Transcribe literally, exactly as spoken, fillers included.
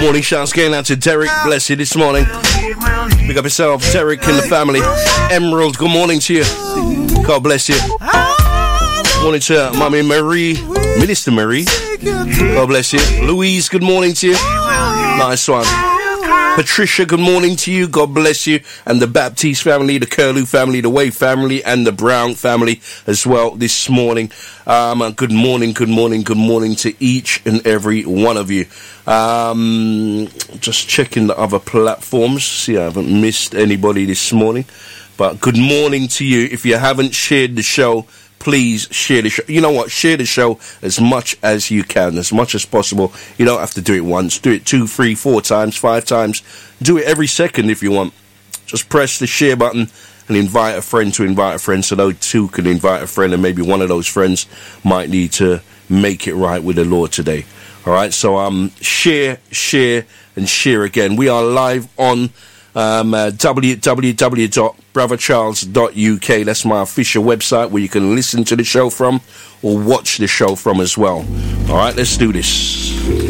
Morning shouts going out to Derek. Bless you this morning. Pick up yourself, Derek and the family. Emerald, good morning to you. God bless you. Morning to Mummy Marie, Minister Marie. God bless you. Louise, good morning to you. Nice one. Patricia, good morning to you. God bless you. And the Baptiste family, the Curlew family, the Way family, and the Brown family as well this morning. Um, good morning, good morning, good morning to each and every one of you. Um, just checking the other platforms. See, I haven't missed anybody this morning. But good morning to you. If you haven't shared the show, please share the show. You know what? Share the show as much as you can, as much as possible. You don't have to do it once. Do it two, three, four times, five times. Do it every second if you want. Just press the share button and invite a friend to invite a friend so those two can invite a friend, and maybe one of those friends might need to make it right with the Lord today. All right? So um, share, share, and share again. We are live on Um, uh, w w w dot brother charles dot u k. That's my official website where you can listen to the show from or watch the show from as well. All right, let's do this.